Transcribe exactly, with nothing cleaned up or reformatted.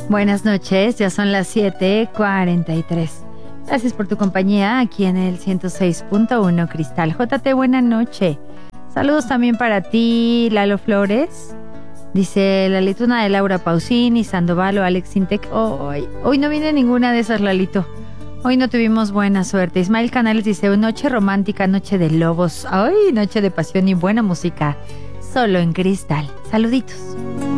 Buenas noches, ya son las siete cuarenta y tres. Gracias por tu compañía aquí en el ciento seis punto uno Cristal. J T, buena noche. Saludos también para ti, Lalo Flores. Dice Lalituna de Laura Pausini, Sandoval o Alex Intec. Oh, hoy, hoy no viene ninguna de esas, Lalito. Hoy no tuvimos buena suerte. Ismael Canales dice, noche romántica, noche de lobos. Ay, noche de pasión y buena música. Solo en Cristal. Saluditos.